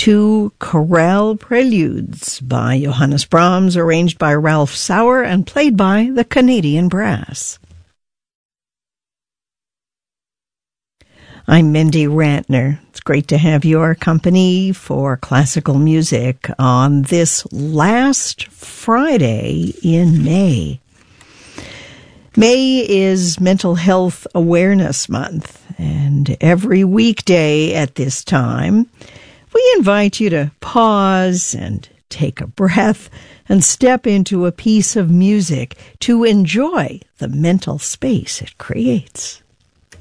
two chorale preludes by Johannes Brahms, arranged by Ralph Sauer and played by the Canadian Brass. I'm Mindy Rantner. It's great to have your company for classical music on this last Friday in May. May is Mental Health Awareness Month, and every weekday at this time, we invite you to pause and take a breath and step into a piece of music to enjoy the mental space it creates.